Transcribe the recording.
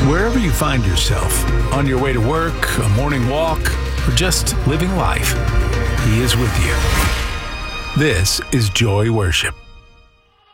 Wherever you find yourself, on your way to work, a morning walk, or just living life, He is with you. This is Joy Worship.